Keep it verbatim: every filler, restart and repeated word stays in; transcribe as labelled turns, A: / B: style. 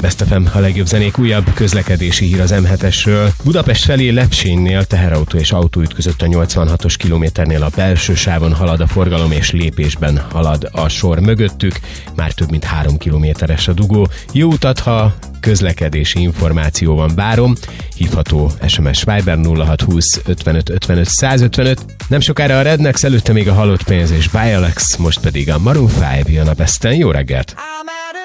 A: Best ef em, a legjobb zenék, újabb közlekedési hír az em hetesről. Budapest felé Lepsénynél teherautó és autó ütközött a nyolcvanhatos kilométernél, a belső sávon halad a forgalom és lépésben halad a sor mögöttük. Már több mint három kilométeres a dugó. Jó utat, ha közlekedési információ van, várom. Hívható es em es Viber nulla hat húsz ötvenöt ötvenöt százötvenöt. Nem sokára a Rednex, előtte még a Halott pénz és Bialex, most pedig a Maroon öt jön a Besten. Jó reggelt!